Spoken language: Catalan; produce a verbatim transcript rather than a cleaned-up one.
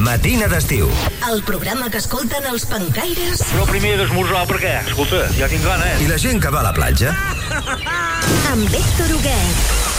Matina d'estiu. El programa que escolten els pencaires. Però primer d'esmorzar, perquè, escolta, ja tinc gana, eh? I la gent que va a la platja. Amb Héctor Huguet.